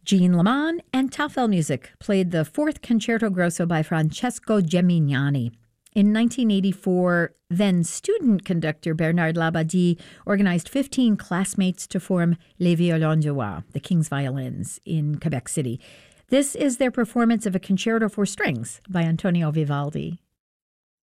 Jean Leman and Tafel Music played the fourth Concerto Grosso by Francesco Gemignani. In 1984, then student conductor Bernard Labadie organized 15 classmates to form Les Violons du Roi, the King's Violins, in Quebec City. This is their performance of a concerto for strings by Antonio Vivaldi.